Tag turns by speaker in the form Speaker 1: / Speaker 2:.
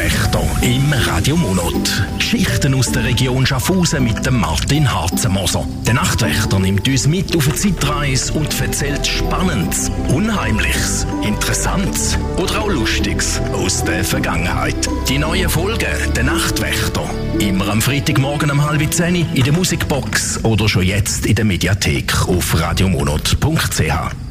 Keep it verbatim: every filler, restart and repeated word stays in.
Speaker 1: Nachtwächter im Radio Monat. Geschichten aus der Region Schaffhausen mit dem Martin Harzenmoser. Der Nachtwächter nimmt uns mit auf eine Zeitreise und erzählt Spannendes, Unheimliches, Interessantes oder auch Lustiges aus der Vergangenheit. Die neue Folge «Der Nachtwächter» immer am Freitagmorgen um halb zehn in der Musikbox oder schon jetzt in der Mediathek auf radiomonat punkt c h.